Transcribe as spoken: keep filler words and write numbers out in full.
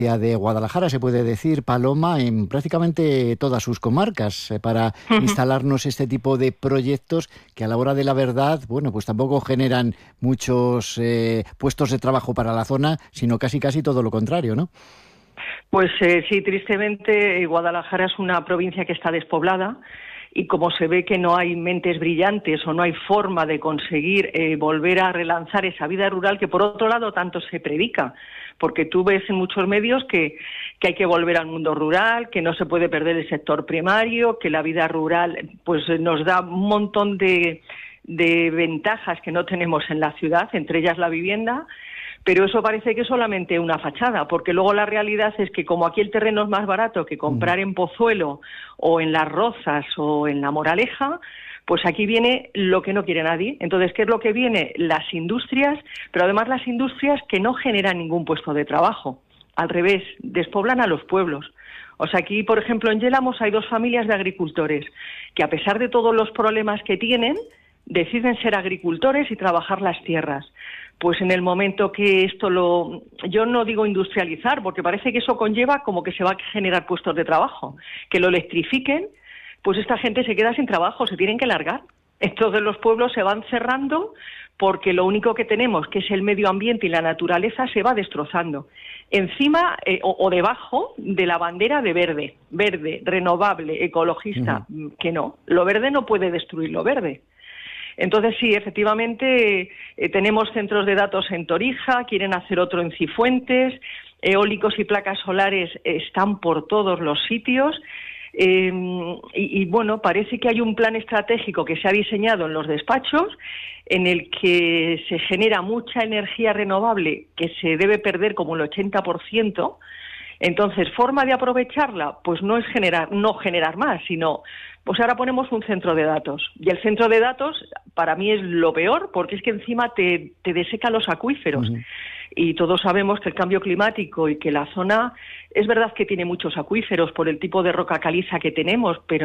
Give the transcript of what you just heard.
de Guadalajara, se puede decir, Paloma, en prácticamente todas sus comarcas, eh, para uh-huh. instalarnos este tipo de proyectos que a la hora de la verdad, bueno, pues tampoco generan muchos eh, puestos de trabajo para la zona, sino casi casi todo lo contrario, ¿no? Pues eh, sí, tristemente Guadalajara es una provincia que está despoblada. Y como se ve que no hay mentes brillantes o no hay forma de conseguir eh, volver a relanzar esa vida rural que por otro lado tanto se predica, porque tú ves en muchos medios que, que hay que volver al mundo rural, que no se puede perder el sector primario, que la vida rural pues nos da un montón de, de ventajas que no tenemos en la ciudad, entre ellas la vivienda. Pero eso parece que es solamente una fachada, porque luego la realidad es que como aquí el terreno es más barato que comprar en Pozuelo o en Las Rozas o en La Moraleja, pues aquí viene lo que no quiere nadie. Entonces, ¿qué es lo que viene? Las industrias, pero además las industrias que no generan ningún puesto de trabajo. Al revés, despoblan a los pueblos. O sea, aquí, por ejemplo, en Yélamos hay dos familias de agricultores que, a pesar de todos los problemas que tienen, deciden ser agricultores y trabajar las tierras. Pues en el momento que esto lo... Yo no digo industrializar, porque parece que eso conlleva como que se va a generar puestos de trabajo. Que lo electrifiquen, pues esta gente se queda sin trabajo, se tienen que largar. Entonces los pueblos se van cerrando porque lo único que tenemos, que es el medio ambiente y la naturaleza, se va destrozando. Encima eh, o, o debajo de la bandera de verde, verde, renovable, ecologista, uh-huh. que no. Lo verde no puede destruir lo verde. Entonces, sí, efectivamente, eh, tenemos centros de datos en Torija, quieren hacer otro en Cifuentes, eólicos y placas solares están por todos los sitios, eh, y, y, bueno, parece que hay un plan estratégico que se ha diseñado en los despachos, en el que se genera mucha energía renovable que se debe perder como el ochenta por ciento. Entonces, forma de aprovecharla, pues no es generar, no generar más, sino, pues ahora ponemos un centro de datos. Y el centro de datos, para mí, es lo peor, porque es que encima te, te deseca los acuíferos. Uh-huh. Y todos sabemos que el cambio climático y que la zona, es verdad que tiene muchos acuíferos por el tipo de roca caliza que tenemos, pero